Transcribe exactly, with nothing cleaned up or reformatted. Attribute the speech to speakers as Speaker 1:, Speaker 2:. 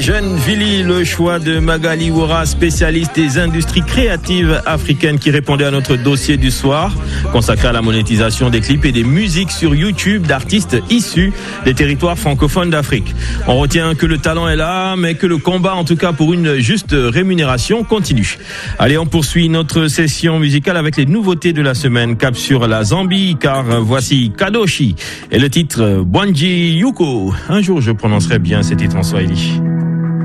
Speaker 1: Jeune Vili, le choix de Magali Wora, spécialiste des industries créatives africaines, qui répondait à notre dossier du soir, consacré à la monétisation des clips et des musiques sur YouTube d'artistes issus des territoires francophones d'Afrique. On retient que le talent est là, mais que le combat, en tout cas pour une juste rémunération, continue. Allez, on poursuit notre session musicale avec les nouveautés de la semaine. Cap sur la Zambie, car voici Kadoshi et le titre Bwanji Yuko. Un jour, je prononcerai bien ces titres en swahili.